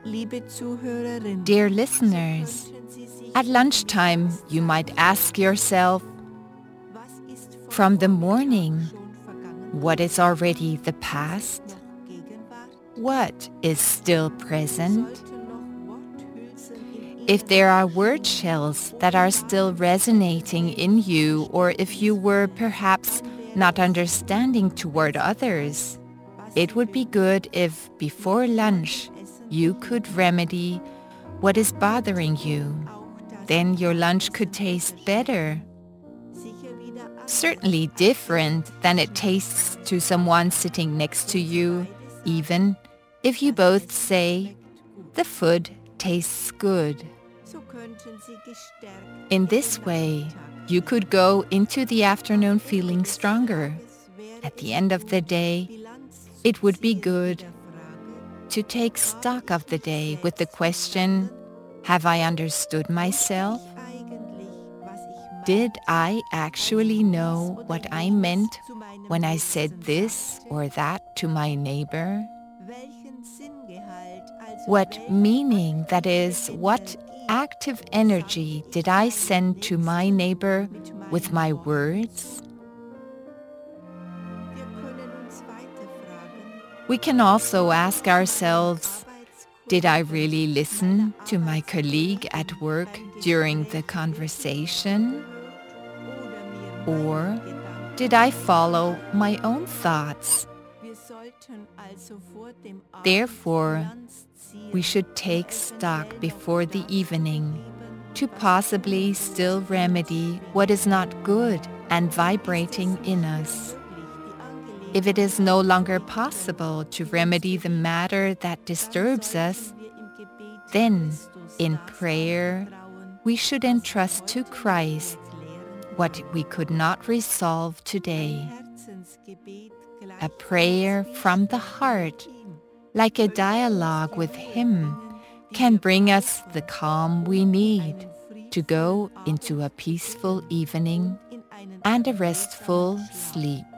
Liebe Zuhörerin, Dear listeners, könnten Sie sich at lunchtime you might ask yourself, was ist from the Vormittag morning, schon vergangen? what is already the past? Noch Gegenwart? What is still present? Sollten noch Worthülsen in If Ihnen there are word shells that are still resonating in you, or if you were perhaps not understanding toward others, it would be good if, before lunch, you could remedy what is bothering you. Then your lunch could taste better, certainly different than it tastes to someone sitting next to you, even if you both say, the food tastes good. In this way, you could go into the afternoon feeling stronger. At the end of the day, it would be good to take stock of the day with the question, have I understood myself? Did I actually know what I meant when I said this or that to my neighbor? What meaning, that is, what active energy did I send to my neighbor with my words? We can also ask ourselves, did I really listen to my colleague at work during the conversation? Or did I follow my own thoughts? Therefore, we should take stock before the evening to possibly still remedy what is not good and vibrating in us. If it is no longer possible to remedy the matter that disturbs us, then in prayer we should entrust to Christ what we could not resolve today. A prayer from the heart, like a dialogue with Him, can bring us the calm we need to go into a peaceful evening and a restful sleep.